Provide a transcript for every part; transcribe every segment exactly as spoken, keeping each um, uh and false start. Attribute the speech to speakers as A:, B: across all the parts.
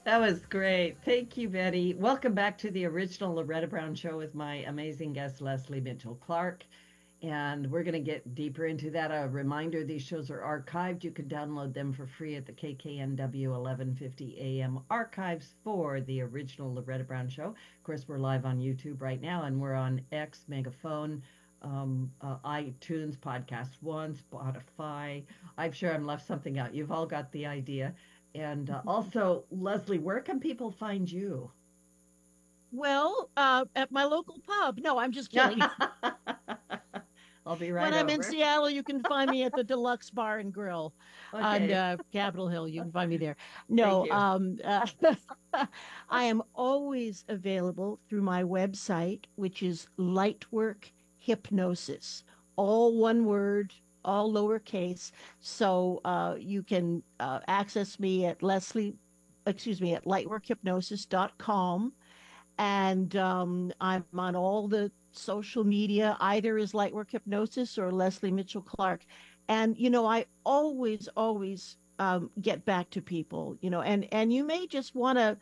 A: That was great. Thank you, Betty. Welcome back to the original Loretta Brown Show with my amazing guest, Leslie Mitchell Clark. And we're going to get deeper into that. A reminder, these shows are archived. You can download them for free at the K K N W eleven fifty A M archives for the original Loretta Brown Show. Of course, we're live on YouTube right now, and we're on X, Megaphone, um, uh, iTunes, Podcast One, Spotify. I'm sure I'm left something out. You've all got the idea. And uh, also, Leslie, where can people find you?
B: Well, uh, at my local pub. No, I'm just kidding.
A: I'll be
B: When
A: right
B: I'm in
A: over.
B: Seattle, you can find me at the Deluxe Bar and Grill on
A: Okay.
B: uh, Capitol Hill. You can find me there.
A: Thank
B: No,
A: you.
B: um, uh, I am always available through my website, which is Lightwork Hypnosis, all one word, all lowercase. So uh, you can uh, access me at Leslie, excuse me, at lightwork hypnosis dot com. And um, I'm on all the social media, either as Lightwork Hypnosis or Leslie Mitchell Clark. And, you know, I always, always um, get back to people, you know, and, and you may just want to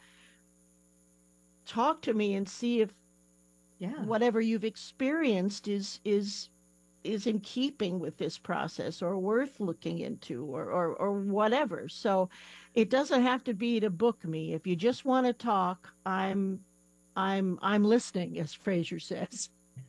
B: talk to me and see if
A: Yeah.
B: whatever you've experienced is, is, is in keeping with this process or worth looking into or, or or whatever. So it doesn't have to be to book me. If you just want to talk, I'm I'm I'm listening, as Fraser says.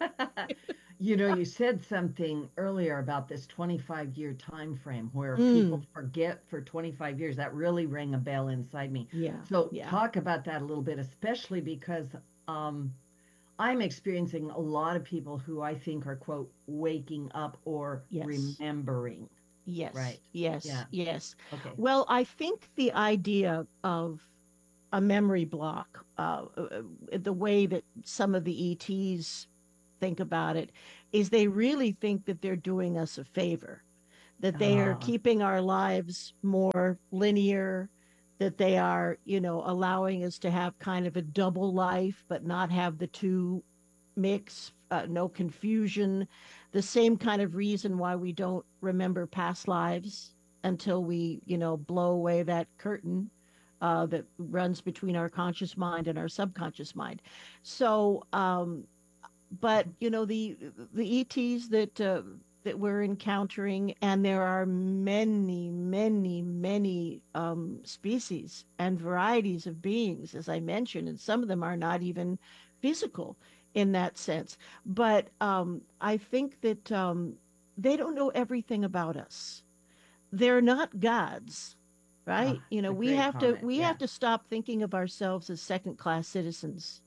A: You know, you said something earlier about this twenty-five year time frame where people
B: Mm,
A: forget for twenty-five years. That really rang a bell inside me.
B: yeah,
A: So
B: yeah,
A: talk about that a little bit, especially because um, I'm experiencing a lot of people who I think are, quote, waking up or
B: yes,
A: remembering.
B: yes,
A: Right.
B: yes,
A: Yeah.
B: yes.
A: Okay.
B: Well, I think the idea of a memory block, uh, uh, the way that some of the E Ts think about it, is they really think that they're doing us a favor, that they are
A: Ah,
B: keeping our lives more linear, that they are, you know, allowing us to have kind of a double life, but not have the two mix, uh, no confusion. The same kind of reason why we don't remember past lives until we, you know, blow away that curtain uh, that runs between our conscious mind and our subconscious mind. So, um, but you know, the the E Ts that uh, that we're encountering, and there are many, many, many um, species and varieties of beings, as I mentioned, and some of them are not even physical in that sense. But um, I think that um, they don't know everything about us. They're not gods,
A: ah,
B: right? You
A: it's
B: know,
A: a
B: we
A: great
B: have to
A: comment.
B: we
A: Yeah.
B: have to stop thinking of ourselves as second class citizens,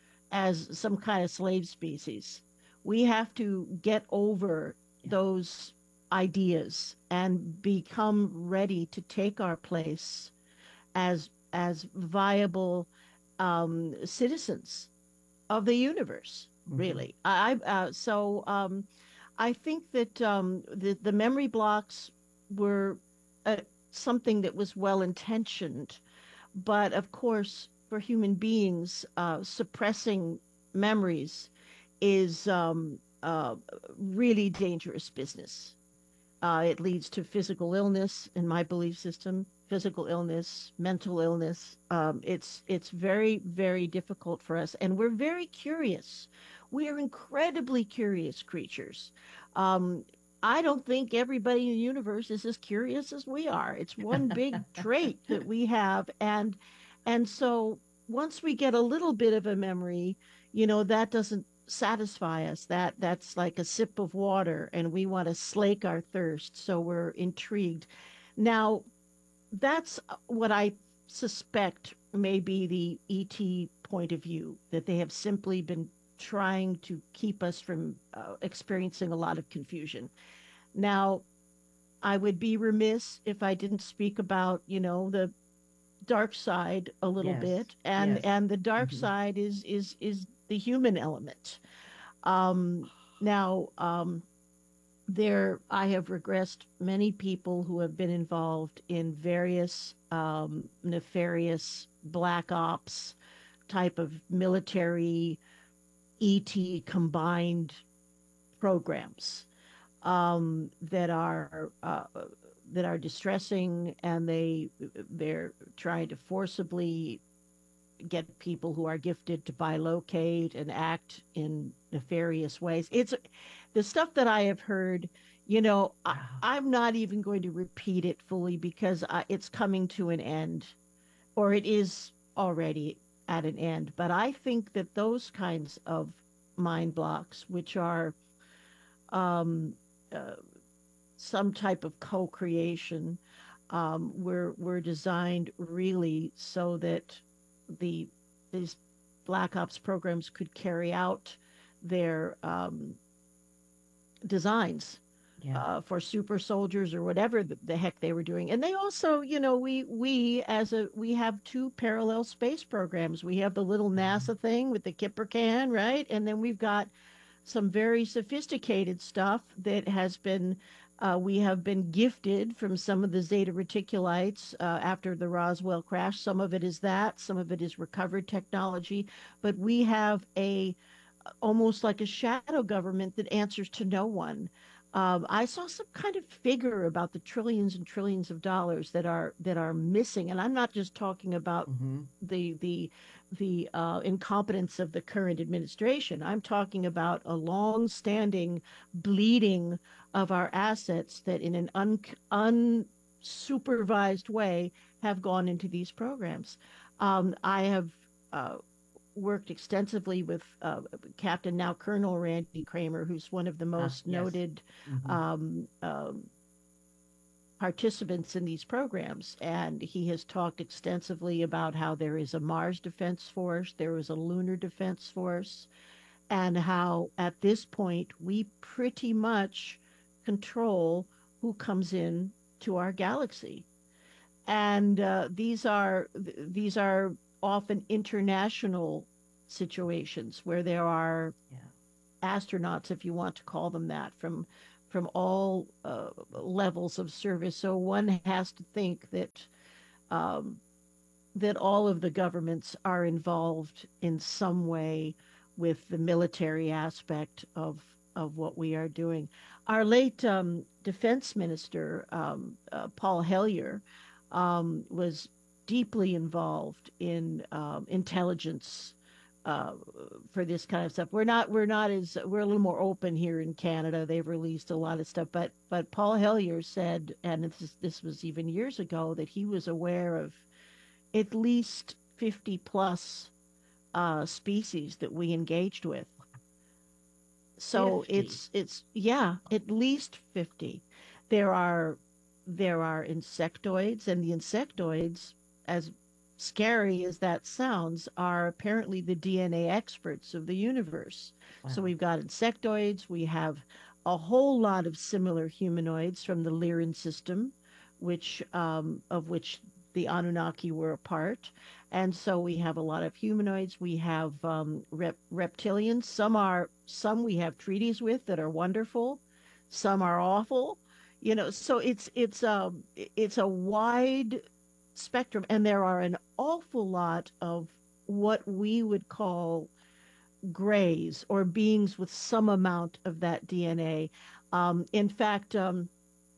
B: as some kind of slave species. We have to get over
A: Yeah.
B: those ideas and become ready to take our place as as viable um, citizens of the universe.
A: Hmm.
B: Really, I uh, so um, I think that um, the the memory blocks were uh, something that was well intentioned, but of course, for human beings, uh, suppressing memories is um, uh, really dangerous business. Uh, it leads to physical illness, in my belief system, physical illness, mental illness. Um, it's it's very very difficult for us, and we're very curious. We are incredibly curious creatures. Um, I don't think everybody in the universe is as curious as we are. It's one big trait that we have, and and so once we get a little bit of a memory, you know, that doesn't satisfy us. That that's like a sip of water, and we want to slake our thirst, so we're intrigued. Now, that's what I suspect may be the ET point of view, that they have simply been trying to keep us from uh, experiencing a lot of confusion. Now, I would be remiss if I didn't speak about, you know, the dark side a little
A: Yes.
B: bit, and
A: Yes.
B: and the dark
A: Hmm.
B: side is is is the human element. um Now, um there I have regressed many people who have been involved in various um nefarious black ops type of military ET combined programs um that are uh, that are distressing, and they they're trying to forcibly get people who are gifted to bilocate and act in nefarious ways. It's the stuff that I have heard. You know, I,
A: Yeah.
B: I'm not even going to repeat it fully because I, it's coming to an end, or it is already at an end. But I think that those kinds of mind blocks, which are um, uh, some type of co-creation, um, were were designed really so that the these black ops programs could carry out their um, designs
A: Yeah.
B: uh, for super soldiers or whatever the, the heck they were doing. And they also, you know, we we as a we have two parallel space programs. We have the little
A: Uh-huh.
B: NASA thing with the Kipper can, right? And then we've got some very sophisticated stuff that has been uh, we have been gifted from some of the Zeta Reticulites uh, after the Roswell crash. Some of it is that, some of it is recovered technology, but we have a almost like a shadow government that answers to no one. Um, I saw some kind of figure about the trillions and trillions of dollars that are that are missing, and I'm not just talking about
A: Mm-hmm.
B: the the the uh, incompetence of the current administration. I'm talking about a long-standing bleeding of our assets that, in an un, unsupervised way, have gone into these programs. Um, I have uh, worked extensively with uh, Captain, now Colonel Randy Kramer, who's one of the
A: Ah,
B: most
A: yes.
B: noted
A: Mm-hmm.
B: um, um, participants in these programs. And he has talked extensively about how there is a Mars Defense Force, there is a Lunar Defense Force, and how at this point we pretty much control who comes in to our galaxy. And uh, these are these are often international situations where there are
A: Yeah.
B: astronauts, if you want to call them that, from from all uh, levels of service. So one has to think that um, that all of the governments are involved in some way with the military aspect of of what we are doing. Our late um, defense minister, um, uh, Paul Hellyer, um, was deeply involved in um, intelligence uh, for this kind of stuff. We're not we're not as we're a little more open here in Canada. They've released a lot of stuff, but but Paul Hellyer said, and this this was even years ago, that he was aware of at least fifty plus uh, species that we engaged with. So
A: fifty.
B: it's it's yeah, at least fifty. There are there are insectoids, and the insectoids, as scary as that sounds, are apparently the D N A experts of the universe. So
A: Wow.
B: we've got insectoids, we have a whole lot of similar humanoids from the Lyran system, which um, of which the Anunnaki were a part. And so we have a lot of humanoids. We have um, rep- reptilians. Some are some we have treaties with that are wonderful. Some are awful. You know, so it's it's um it's a wide spectrum, and there are an awful lot of what we would call grays, or beings with some amount of that D N A. Um, in fact, um,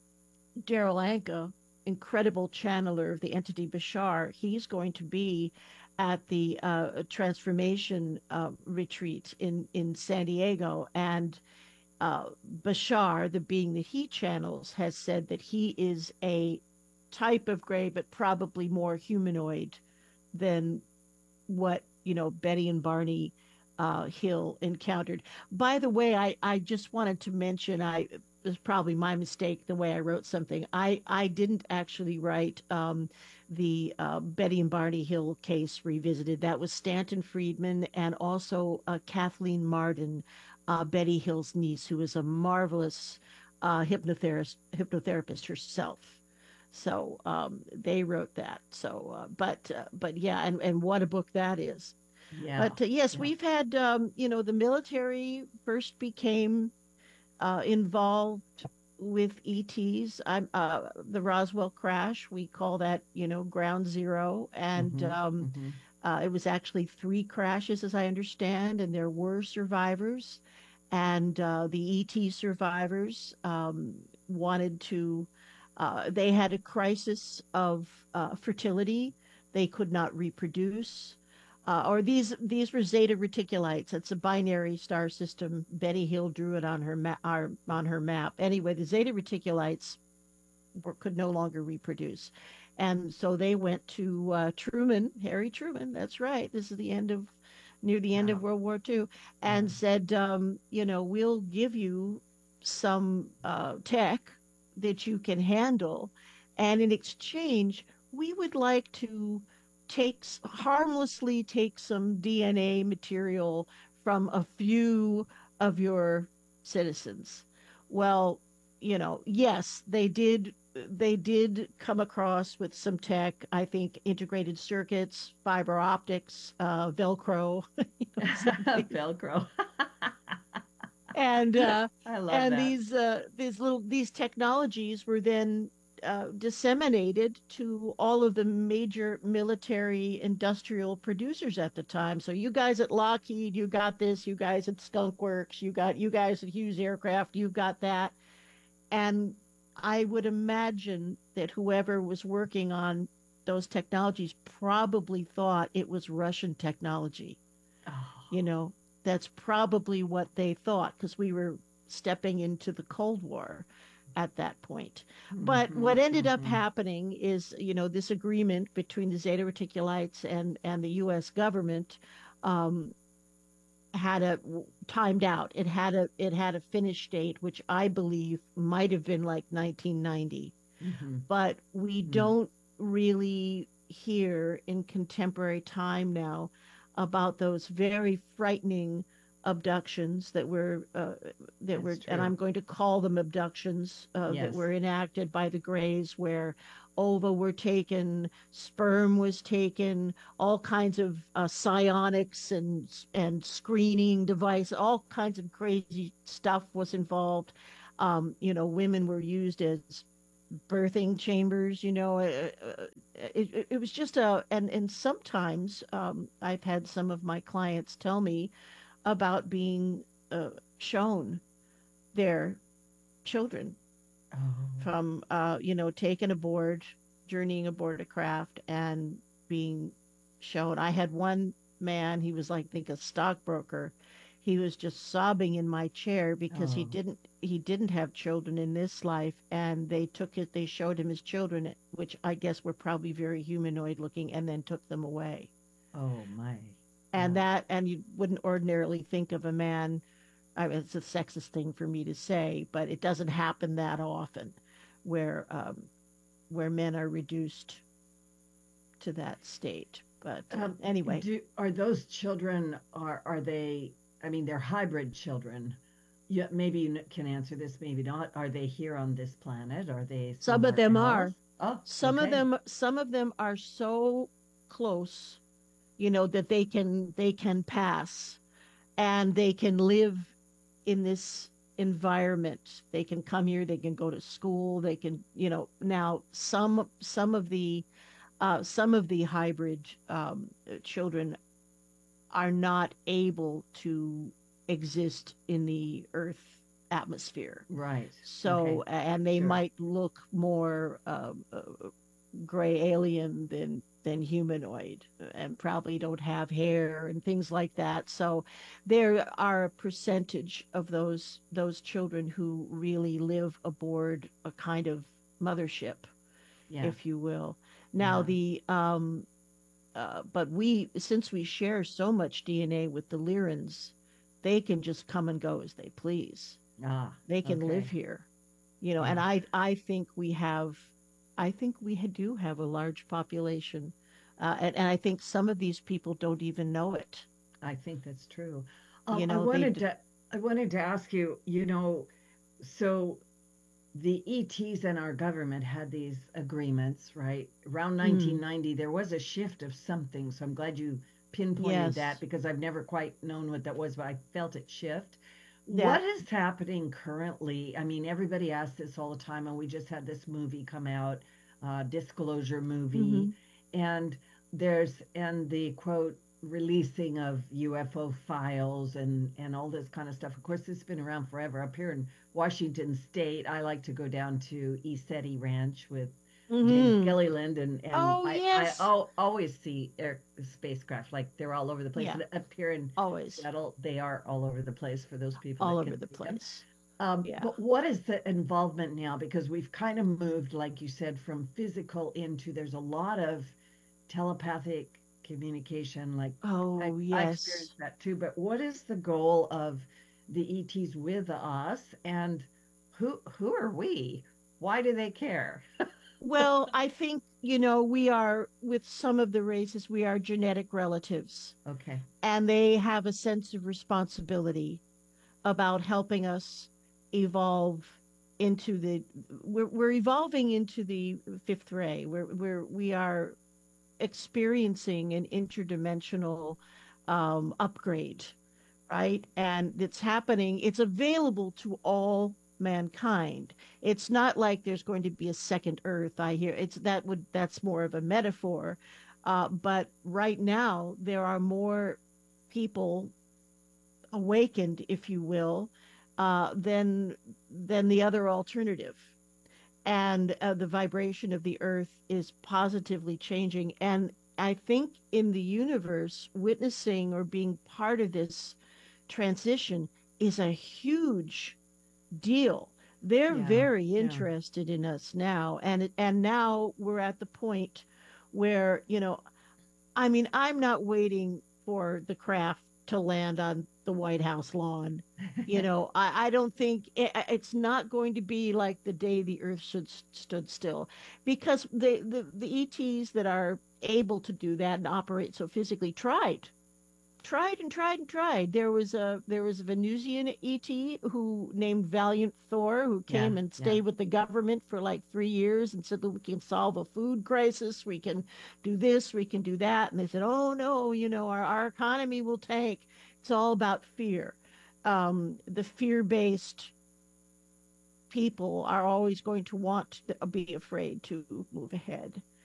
B: Daryl Anka, incredible channeler of the entity Bashar, he's going to be at the uh, transformation uh, retreat in, in San Diego. And uh, Bashar, the being that he channels, has said that he is a type of gray, but probably more humanoid than what, you know, Betty and Barney uh, Hill encountered. By the way, I, I just wanted to mention, I it was probably my mistake the way I wrote something. I, I didn't actually write um, the uh, Betty and Barney Hill case revisited. That was Stanton Friedman, and also uh, Kathleen Marden, uh, Betty Hill's niece, who is a marvelous uh, hypnotherapist, hypnotherapist herself. So um, they wrote that. So, uh, but uh, but yeah, and and what a book that is.
A: Yeah.
B: But uh, yes,
A: Yeah.
B: we've had um, you know, the military first became uh, involved with E Ts. I'm uh, the Roswell crash. We call that, you know, ground zero, and
A: Mm-hmm.
B: um,
A: Mm-hmm.
B: uh, it was actually three crashes, as I understand, and there were survivors, and uh, the E T survivors um, wanted to Uh, they had a crisis of uh, fertility. They could not reproduce. Uh, or these these were Zeta Reticulites. It's a binary star system. Betty Hill drew it on her ma- our, on her map. Anyway, the Zeta Reticulites were, could no longer reproduce, and so they went to uh, Truman, Harry Truman. That's right. This is the end of near the end of
A: Wow.
B: World War Two,
A: Yeah.
B: and said, um, you know, we'll give you some uh, tech that you can handle, and in exchange, we would like to take harmlessly take some D N A material from a few of your citizens. Well, you know, yes, they did they did come across with some tech, I think integrated circuits, fiber optics, uh, Velcro, you know, something.
A: Velcro.
B: And uh,
A: I love
B: and
A: that.
B: these uh, these little these technologies were then uh, disseminated to all of the major military industrial producers at the time. So you guys at Lockheed, you got this. You guys at Skunk Works, you got you guys at Hughes Aircraft, you got that. And I would imagine that whoever was working on those technologies probably thought it was Russian technology. You
A: Oh.
B: know, that's probably what they thought because we were stepping into the Cold War at that point. But
A: Mm-hmm,
B: what ended up
A: mm-hmm.
B: happening is, you know, this agreement between the Zeta Reticulites and and the U S government um, had a timed out. It had a it had a finish date, which I believe might have been like nineteen ninety.
A: Mm-hmm.
B: But we
A: Mm.
B: don't really hear in contemporary time now about those very frightening abductions that were uh, that
A: That's
B: were, and
A: true.
B: I'm going to call them abductions, uh, that
A: Yes.
B: were enacted by the Greys, where ova were taken, sperm was taken, all kinds of uh, psionics and and screening device, all kinds of crazy stuff was involved. Um, you know, women were used as birthing chambers. You know, uh, uh, it, it, it was just a, and and sometimes um, I've had some of my clients tell me about being uh, shown their children
A: Oh.
B: from, uh, you know, taken aboard, journeying aboard a craft and being shown. I had one man, he was like, I think a stockbroker. He was just sobbing in my chair because he
A: Oh.
B: didn't he didn't have children in this life, and they took it they showed him his children, which I guess were probably very humanoid looking, and then took them away.
A: Oh my.
B: And
A: Wow.
B: that and you wouldn't ordinarily think of a man, I mean, it's a sexist thing for me to say, but it doesn't happen that often where um, where men are reduced to that state. But um,
A: Um,
B: anyway,
A: do are those children are are they? I mean, they're hybrid children. Yeah, maybe you can answer this, maybe not. Are they here on this planet? Are they
B: some of
A: somewhere
B: them
A: else?
B: are.
A: Oh,
B: Some of
A: okay.
B: them some of them are so close, you know, that they can they can pass and they can live in this environment. They can come here, they can go to school, they can, you know, now some some of the uh, some of the hybrid um, children are not able to exist in the Earth atmosphere.
A: Right. Okay.
B: So, and they
A: Sure.
B: might look more um, uh, gray alien than than humanoid, and probably don't have hair and things like that. So, there are a percentage of those those children who really live aboard a kind of mothership,
A: Yeah.
B: if you will. Now,
A: Yeah.
B: the um, uh, but we, since we share so much D N A with the Lyrans, they can just come and go as they please.
A: Ah,
B: They can live
A: okay.
B: here, you know. And
A: Ah,
B: I, I think we have, I think we do have a large population, uh, and, and I think some of these people don't even know it.
A: I think that's true. Um,
B: You
A: I
B: know, they,
A: wanted to I wanted to ask you, you know, so the E Ts and our government had these agreements, right? Around
B: mm,
A: nineteen ninety, there was a shift of something. So I'm glad you pinpointed that
B: yes,
A: because I've never quite known what that was, but I felt it shift. What
B: that,
A: is happening currently? I mean, everybody asks this all the time, and we just had this movie come out, uh, Disclosure movie,
B: mm-hmm,
A: and there's and the quote. releasing of U F O files and and all this kind of stuff. Of course, this has been around forever. Up here in Washington State, I like to go down to ECETI Ranch with James
B: Hmm.
A: Gilliland, and and
B: Oh,
A: I I
B: yes.
A: al always see air spacecraft like they're all over the place.
B: Yeah,
A: And up here in
B: always
A: Seattle, they are all over the place for those people
B: all
A: that
B: over
A: can
B: the
A: see them.
B: place.
A: Um,
B: Yeah.
A: but what is the involvement now? Because we've kind of moved, like you said, from physical into there's a lot of telepathic communication. Like I,
B: Oh,
A: I
B: yes.
A: experienced that too. But what is the goal of the E Ts with us, and who who are we? Why do they care?
B: Well, I think, you know, we are, with some of the races, we are genetic relatives,
A: Okay.
B: and they have a sense of responsibility about helping us evolve into the we're, we're evolving into the fifth ray. We're, we're we are experiencing an interdimensional um, upgrade, right? And it's happening, it's available to all mankind. It's not like there's going to be a second Earth. I hear it's that would that's more of a metaphor. Uh, but right now, there are more people awakened, if you will, uh, than than the other alternative. And uh, the vibration of the earth is positively changing. And I think in the universe, witnessing or being part of this transition is a huge deal. They're
A: Yeah.
B: very
A: Yeah.
B: interested in us now, and and now we're at the point where, you know, I mean, I'm not waiting for the craft to land on the White House lawn. You know, I, I don't think it, it's not going to be like the day the Earth should stood still, because the, the the E Ts that are able to do that and operate so physically tried tried and tried and tried. There was a there was a Venusian E T who named Valiant Thor, who
A: Yeah.
B: came and
A: Yeah.
B: stayed with the government for like three years and said that we can solve a food crisis, we can do this, we can do that, and they said, "Oh no, you know, our our economy will tank." It's all about fear. Um, the fear-based people are always going to want to be afraid to move ahead.